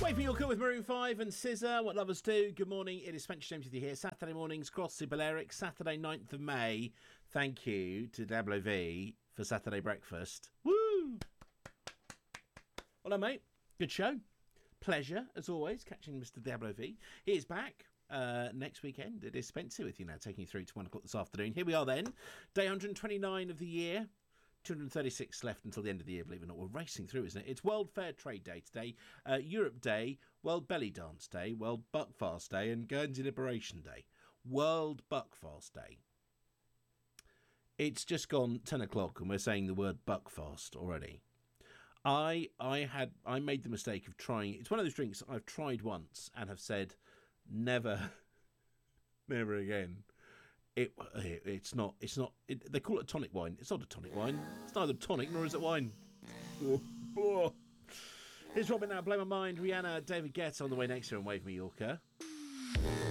Wait for your call with Maroon 5 and Scissor, What Lovers Do. Good morning, it is Spencer James with you here. Saturday mornings, Cross to Balearic, Saturday 9th of May. Thank you to Dablo V for Saturday breakfast. Woo! Hello, mate. Good show. Pleasure, as always, catching Mr. Dablo V. He is back next weekend. It is Spencer with you now, taking you through to 1 o'clock this afternoon. Here we are then, day 129 of the year. 236 left until the end of the year, believe it or not. We're racing through, isn't it? It's World Fair Trade Day today, Europe Day, World Belly Dance Day, World Buckfast Day, and Guernsey Liberation Day. World Buckfast Day. It's just gone 10 o'clock and we're saying the word Buckfast already. I made the mistake of trying. It's one of those drinks I've tried once and have said, never again. It's not. They call it a tonic wine. It's not a tonic wine. It's neither tonic nor is it wine. Here's Robin now. Blow My Mind. Rihanna, David Guetta on the way next year on Wave Me Yorker.